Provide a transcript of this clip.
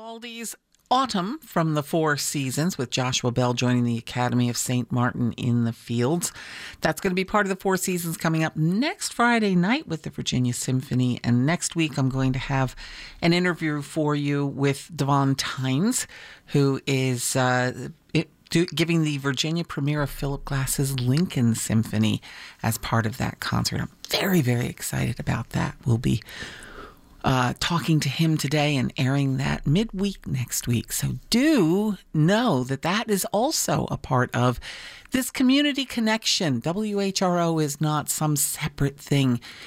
Vivaldi's Autumn from the Four Seasons with Joshua Bell joining the Academy of St. Martin in the Fields. That's going to be part of the Four Seasons coming up next Friday night with the Virginia Symphony. And next week, I'm going to have an interview for you with Devon Tynes, who is giving the Virginia premiere of Philip Glass's Lincoln Symphony as part of that concert. I'm very, very excited about that. We'll be talking to him today and airing that midweek next week. So do know that that is also a part of this community connection. WHRO is not some separate thing.